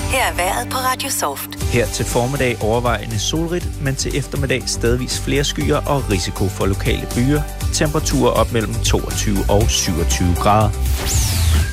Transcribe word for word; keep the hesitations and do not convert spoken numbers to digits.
Her er vejret på Radio Soft. Her til formiddag overvejende solrigt, men til eftermiddag stedvis flere skyer og risiko for lokale byer. Temperaturer op mellem toogtyve og syvogtyve grader.